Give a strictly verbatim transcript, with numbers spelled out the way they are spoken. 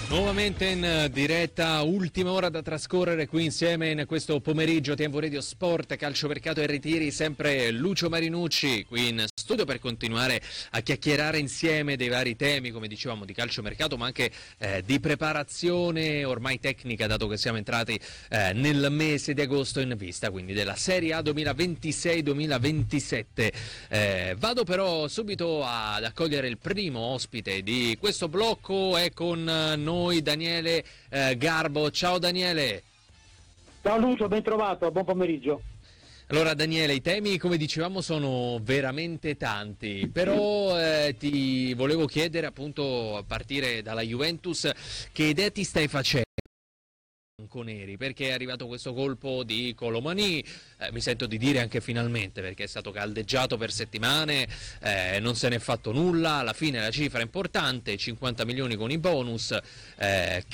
Nuovamente in diretta, ultima ora da trascorrere qui insieme in questo pomeriggio Tempo Radio Sport, calciomercato e ritiri, sempre Lucio Marinucci qui in studio per continuare a chiacchierare insieme dei vari temi, come dicevamo, di calciomercato ma anche eh, di preparazione ormai tecnica, dato che siamo entrati eh, nel mese di agosto in vista quindi della Serie A duemilaventisei duemilaventisette. Eh, vado però subito ad accogliere il primo ospite di questo blocco, è con noi Noi Daniele eh, Garbo. Ciao Daniele. Ciao Lucio, ben trovato, buon pomeriggio. Allora Daniele, i temi come dicevamo sono veramente tanti, però eh, ti volevo chiedere appunto a partire dalla Juventus che idea ti stai facendo neri, perché è arrivato questo colpo di Colomani, eh, mi sento di dire anche finalmente, perché è stato caldeggiato per settimane, eh, non se n'è fatto nulla, alla fine la cifra è importante, cinquanta milioni con i bonus, eh, che